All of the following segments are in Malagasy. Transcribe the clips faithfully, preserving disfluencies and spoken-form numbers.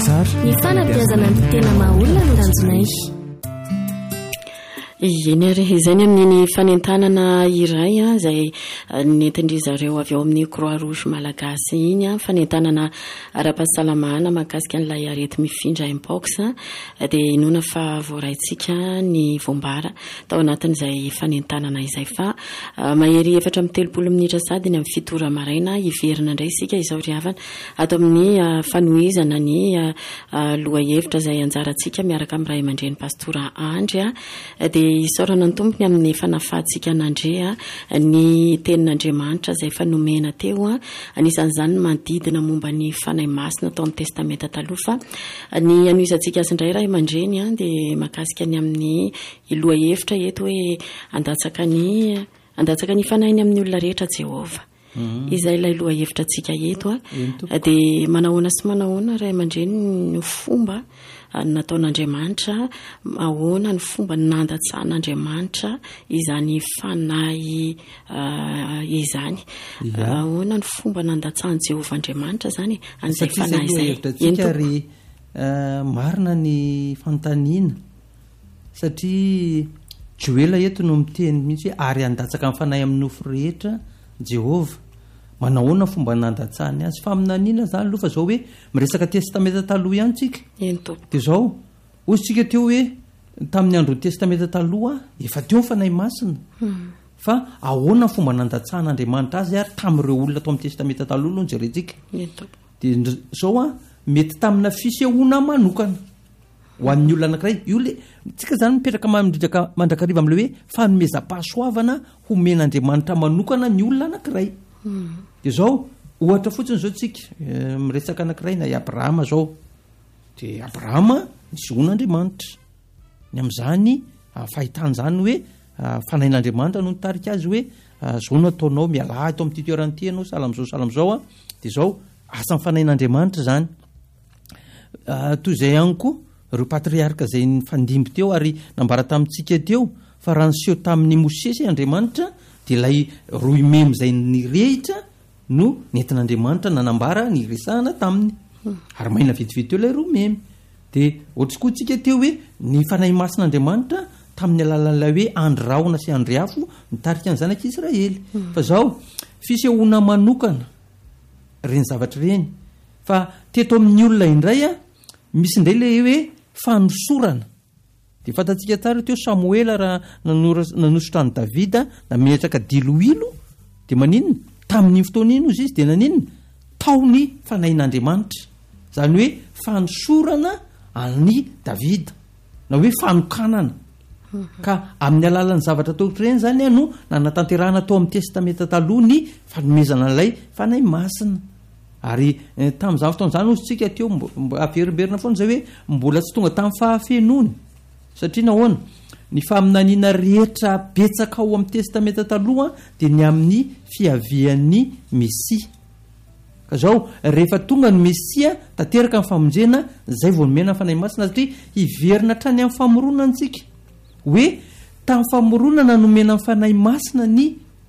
tsara ny fanabeazana ny tena mahaolona no ranjonay eny ary izany amin'ny fanentanana iray a izay nentindry zareo avy ao amin'ny croix rouge malagasy iny a fanentanana ara-pahasalamana mahakasika an'ilay arety mifindra mpox dia inona fa voaraintsika ny voambara tao anatin'izay fanentanana izay fa mahery efatra amin'ny telopolo minitra sady ny amin'ny fitora maraina iverina indray isika izao riavana ato amin'ny fanohizana ny loha hevitra izay anjarantsika miaraka amin'ny ray aman-dreny pastora Andry a dia isaorana ny tompony amin'ny fanafahantsika an'Andrea ny tenin'Andriamanitra izay efa nomena teo a anisan'izany ny manodidina momba ny fanahy masina tao amin'ny testamenta taloha fa ny anohizantsika azy indray ray aman-dreny a dia mahakasika ny amin'ny loha hevitra eto hoe andatsaka ny andatsaka ny fanahiny amin'ny olona rehetra Jehova. Izay ilay loha hevitra antsika eto a dia manahoana sy manahoana ray aman-dreny ny fomba nataon'Andriamanitra ahoana ny fomba nandatsahan'Andriamanitra izany fanahy izany ahoana ny fomba nandatsahan Jehova Andriamanitra zany an'izay fanahy izay ary marina ny fanontaniana satria Joela eto no miteny mihitsy ary andatsaka amin'ny fanahy amin'ny nofo rehetra Jehova manahoana fomba nandatsahany azy fa aminanina zany aloha fa zao hoe miresaka testamenta taloha ihany tsika dia zao ozy tsika teo hoe tamin'ny andro testamenta taloha efa teo ny fanahy masina fa ahoana fomba nandatsahan'Andriamanitra azy ary tamin'ireo olona tao amin'ny testamenta taloha aloha ny jerentsika dia zao a mety tamina fisehoana manokana ho amin'ny olona anankiray io le tsika zany mipetraka mandrindraka mandrakariva amin'ilay hoe fanomezam-pahasoavana homen'Andriamanitra manokana ny olona anankiray dia zao ohatra fotsiny zao tsika miresaka anankiray na i Abrahama zao dia Abrahama nisehoan'Andriamanitra ny amin'izany fahitany zany hoe fanahin'Andriamanitra no nitarika azy hoe zao nataonao miala ato amin'ity toerana ity ianao salamzao salamzao a dia zao asan'ny fanahin'Andriamanitra zany toy izay ihany koa ireo patriarika izay nifandimby teo ary nambara tamintsika teo fa raha niseho tamin'ny Mosesy Andriamanitra dia ilay roy memy izay nirehitra no nentin'Andriamanitra nanambara ny resahana taminy ary maina vitivity teo ilay roy memy dia ohatry koa tsika teo hoe ny fanahy masin'Andriamanitra tamin'ny alalan'ilay hoe andry rahona sy andry afo nitarika ny zanak'Israely fa zao fisehoana manokana reny zavatra reny fa teto amin'ny olona indray a misy indray le hoe fanosorana dia fantatsika tsara teo Samoela raha nanosotra ny Davida nametraka diloilo dia maninona tamin'ny fotoana iny izy izy dia naninona tao ny fanahin'Andriamanitra zany hoe fanosorana any Davida na hoe fanokanana ka amin'ny alalan'ny zavatra tokotreny zany a no nanatanterahana tao amin'ny testamenta taloha ny fanomezana an'ilay fanahy masina ary tamin'izany fotoan'izany ozy tsika teo averiberina foana zay hoe mbola tsy tonga tamin'ny fahafenony satria nahoana ny faminaniana rehetra betsaka ao amin'ny testamenta taloha dia ny amin'ny fiavian'ny Mesia ka zao rehefa tonga ny Mesia tanteraka ny famonjena zay vao nomena ny fanahy masina satria hiverina hatrany amin'ny famoronana tsika hoe tamin'ny famoronana nomena ny fanahy masina ny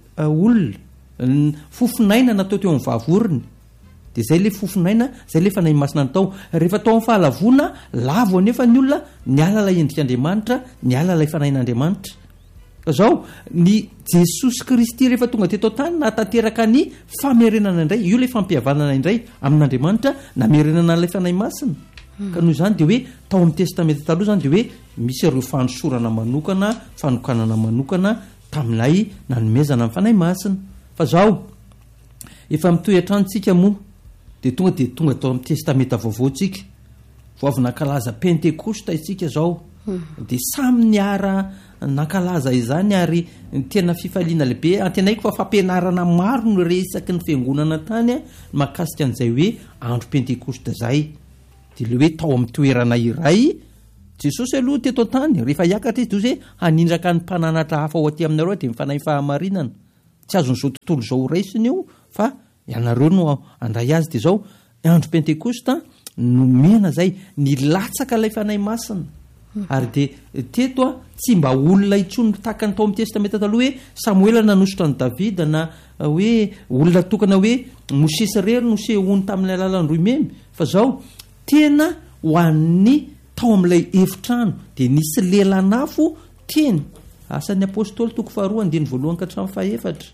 olona fofinaina natao teo amin'ny vavorony dia zay le fofinaina zay le fanahy masina natao rehefa tao amin'ny fahalavona lavo anefa ny olona niala ilay endrik'Andriamanitra niala ilay fanahin'Andriamanitra ka zao ny Jesosy Kristy rehefa tonga teto tany natanteraka ny famerenana indray io le fampihavanana indray amin'Andriamanitra namerenana ilay fanahy masina ka noho izany dia hoe tao amin'ny testamenta taloha zany dia hoe misy ireo fanosorana manokana fanokanana manokana tamin'ilay nanomezana amin'ny fanahy masina fa zao efa mitoetra antsika moa dia tonga dia tonga tao amin'ny testamenta vaovao tsika vao avy nankalaza pentekosta isika zao dia samy niara nankalaza izany ary tena fifaliana lehibe antenaiko fa fampianarana maro no resaky ny fiangonana tany a mahakasika an'izay hoe andro pentekosta zay dia le hoe tao amin'ny toerana iray Jesosy aloha teto tany rehefa hiakatra izy hoe hanindraka ny mpananatra hafa ao aty aminareo dia mifanahy fahamarinana tsy azon'izao tontolo izao raisiny io fa ianareo no andray azy dia zao andro pentekosta nomena zay nilatsaka ilay fanahy masina ary dia teto a tsy mba olona intsony takany tao amin'ny testamenta taloha hoe Samoela nanositra ny Davida na hoe olona tokana hoe Mosesy rery nosehoany tamin'ny alalan'ny roy memy fa zao tena ho an'ny tao amin'ilay efitrano dia nisy lelanafo teny asan'ny apôstôly toko faharoa andiny voalohany ka hatramin'ny fahaefatra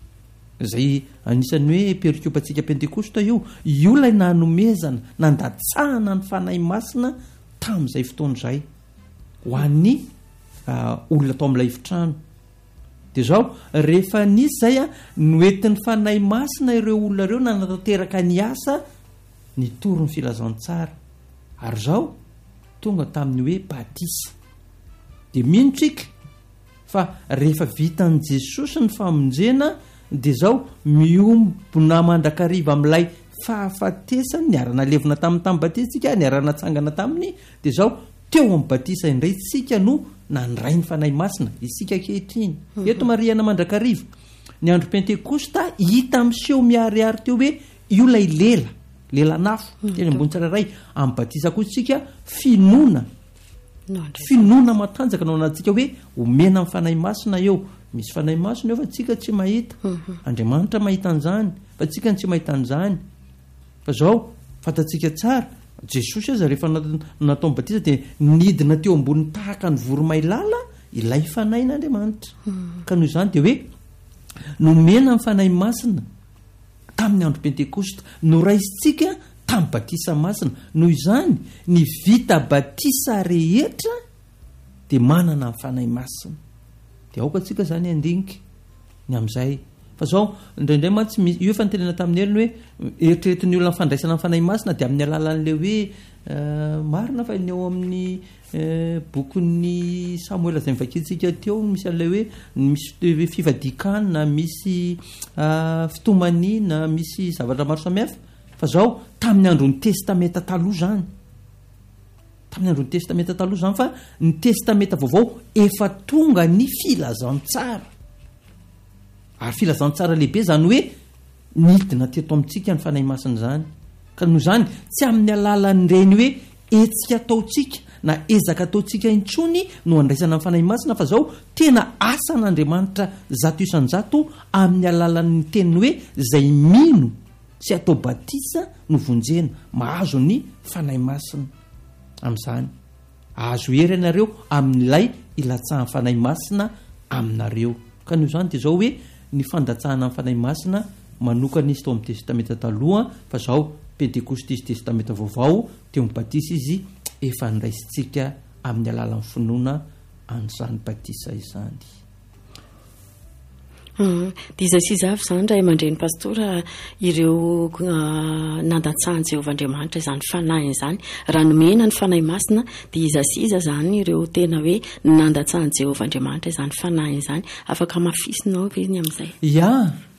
zay anisan'ny hoe perikopantsika pentekosta io io lay nanomezana nandatsahana ny fanahy masina tamin'izay fotoan'izay ho an'ny olona tao amin'ilay efitrano dia zao rehefa nisy zay a noentin'ny fanahy masina ireo olona ireo nanatanteraka ny asa ny toro ny filazantsara ary zao tonga tamin'ny hoe batisa dia minotrika fa rehefa vitan'i Jesosy ny famonjena dia zao miombona mandrakariva amin'ilay fahafatesany niarana levina tamin'ny tamin'ny batisa tsika niarana tsangana taminy dia zao teo amin'ny batisa indray tsika no nandray ny fanahy masina isika kehitriny eto mariana mandrakariva ny andro pentekosta hita miseho miariary teo hoe io lay lela lelanafo teny ambony tsiraray amin'ny batisa koa tsika finoana finoana matanjaka nao anatsika hoe omena amin'ny fanahy masina eo misy fanahy masina eo fa tsika tsy mahita Andriamanitra mahita an'izany fa tsika ny tsy mahita an'izany fa zao fantatsika tsara Jesosy aza rehefa natao batisa dia nidina teo ambony tahaka ny voromailala ilay fanahin'Andriamanitra ka noho izany dia hoe nomena amin'ny fanahy masina tamin'ny andro pentekosta noraisitsika tamin'ny batisa masina noho izany ny vita batisa rehetra dia manana ny fanahy masina dia aoka atsika zany andinika ny amin'izay fa zao indraindray mantsy io efa nitenena tamin'ny elony hoe eritreretin'ny olona fandraisana ny fanahy masina dia amin'ny alalan'le hoe marina fa ny eo amin'ny bokon'ny Samuela zay mivakitsika teo misy an'ilay hoe misy fivadikanina misy fitomaniana misy zavatra maro samihafa fa zao tamin'ny andron'ny testamenta taloha zany tamin'ny andron'ny testamenta taloha zany fa ny testamenta vaovao efa tonga ny filazantsara ary filazantsara lehibe zany hoe nidina teto amintsika ny fanahy masina zany ka noho zany tsy amin'ny alalan'ireny hoe etsika ataotsika na ezaka ataotsika intsony no andraisana ny fanahy masina fa zao tena asan'Andriamanitra zato isanjato amin'ny alalan'ny teniny hoe zay mino sy atao batisa no vonjena mahazo ny fanahy masina amin'izany ahazo hery ianareo amin'ilay ilatsahan'ny fanahy masina aminareo ka noho izany dia zao hoe ny fandatsahana amin'ny fanahy masina manokana izy tao amin'ny testamenta taloha fa zao pentekosta izy testamenta vaovao teo amin'ny batisa izy efa ndraisitsika amin'ny alalan'ny finoana an'izany batisa izany dia iza sy iza avy izany raha mandreny pastora ireo nandatsahan Jehovahandriamanitra izany fanahiny izany raha nomena ny fanahy masina dia iza sy iza zany ireo tena hoe nandatsahan Jehovahandriamanitra izany fanahiny izany afaka mafisinao ve ny amin'izay ya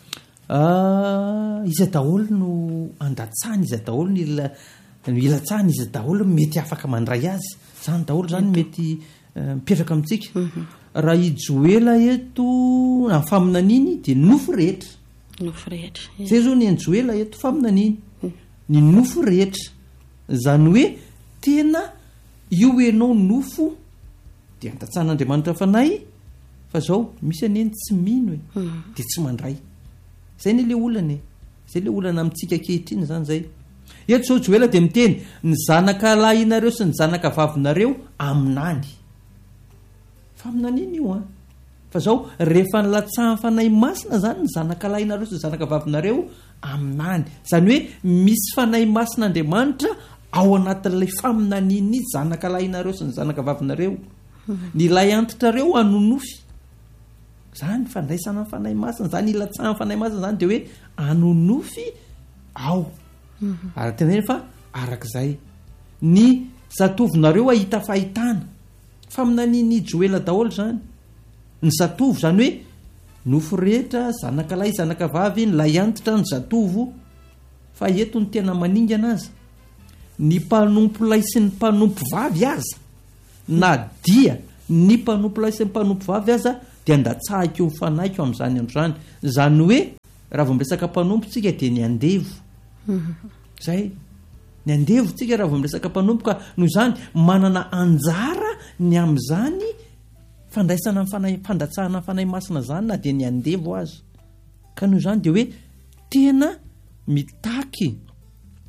iza daholo no andatsahany iza daholo ny ilatsahany izy daholo mety afaka mandray azy zany daholo zany mety mipetraka amintsika raha ijoela eto na faminaniny dia nofo rehetra nofo rehetra zay zao ny anjoela eto faminaniny ny nofo rehetra zany hoe tena io enao nofo dia andatsahan'Andriamanitra fanahy fa zao misy aneny tsy mino hoe dia tsy mandray zay ny le olana e zay le olana amintsika kehitriny zany zay eto zao joela dia miteny ny zanaka lahinareo sy ny zanaka vavinareo aminany fa aminaniny io a fa zao rehefa nilatsahan'ny fanahy masina zany ny zanaka lahinareo sy ny zanaka vavinareo aminany zany hoe misy fanahy masin'Andriamanitra ao anatin'ilay faminaniny zanaka lahinareo sy ny zanaka vavinareo ny lay antitrareo anonofy zany fandraisana ny fanahy masina zany ilatsahan'ny fanahy masina zany dia hoe anonofy ao ary tena hoe fa arak'izay ny zatovinareo ahita fahitana faminaniny joela daholo zany ny zatovo zany hoe nofo rehetra zanaka lahy zanaka vavy ny lay antitra ny zatovo fa eto ny tena maningana aza ny mpanompo lay sy ny mpanompo vavy aza na dia ny mpanompo lay sy ny mpanompo vavy aza dia andatsahako eo mifanaiko amin'izany andro zany zany hoe raha vao miresaka mpanompo tsika dia ny andevo zay ny andevo tsika raha vao miresaka mpanompo ka noho izany manana anjara ny amin'izany fandraisana fanahy fandatsahana fanahy masina zany na dia ny andevo azy ka noho izany dia hoe tena mitaky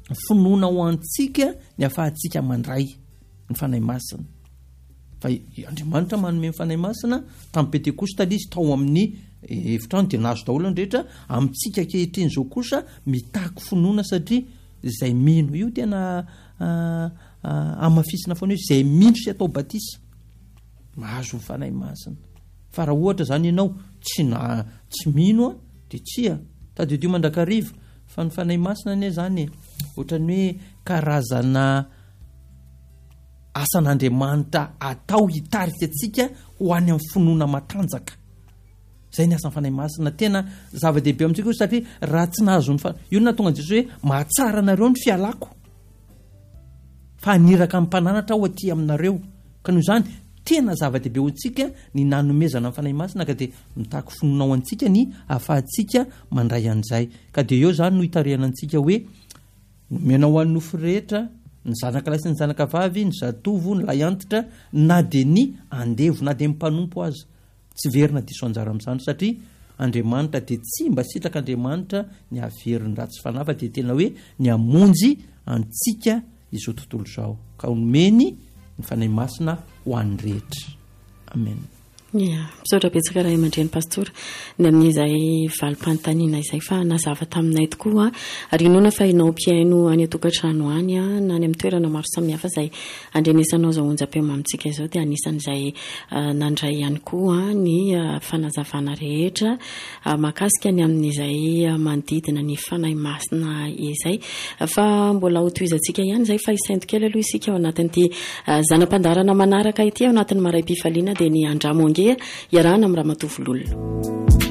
finoana ho antsika ny afahantsika mandray ny fanahy masina fa Andriamanitra manome ny fanahy masina tamin'ny Pentekosta izy tao amin'ny efitrano dia nahazo daholo ny rehetra amintsika kehitriny zao kosa mitaky finoana satria izay mino io tena amafisina foana io izay mino sy atao batisa mahazo ny fanahy masina fa raha ohatra zany ianao tsy na tsy mino a dia tsia tady dio mandrakariva fa ny fanahy masina anie zany ohatrany hoe karazana asan'Andriamanitra atao hitarika atsika ho any amin'ny finoana matanjaka zay ny asan'ny fanahy masina tena zava-dehibe amintsika satria raha tsy nahazo ny fa io na tonga Jesosy hoe mahatsara anareo ny fialako fa aniraka amin'ny mpananatra ho aty aminareo ka noho izany tena zava-dehibe ho antsika ny nanomezana amin'ny fanahy masina ka dia mitaky finoana ho antsika ny ahafahantsika mandray an'izay ka dia eo zany no hitarihana antsika hoe nomena ho an'ny nofo rehetra ny zanaka lahy sy ny zanaka vavy ny zatovo ny lay antitra na dia ny andevo na dia ny mpanompo azy tsy verina diso anjara amin'izany satria Andriamanitra dia tsy mba sitraka Andriamanitra ny averiny ratsy fanahy fa dia tena hoe ny amonjy antsika izao tontolo izao ka omeny ny fanahy masina ho an'ny rehetra. Amen. Ia, misaotra betsaka raha aman-dreny pastora ny amin'izay valim-panontaniana izay fa nazava taminay tokoa ary inona fa inao mpiaino any atokantrano any a na any amin'ny toerana maro samihafa izay andrenesanao zao onjam-peo amintsika izao dia anisan'izay nandray ihany koa ny fanazavana rehetra mahakasika ny amin'izay manodidina ny fanahy masina izay fa mbola ho tohizantsika ihany izay fa isainto kely aloha isika ao anatin'ity zanam-pandarana manaraka ity ao anatin'ny maray-pifaliana dia ny Andramonge iarahana amin'ny Ramatovololona.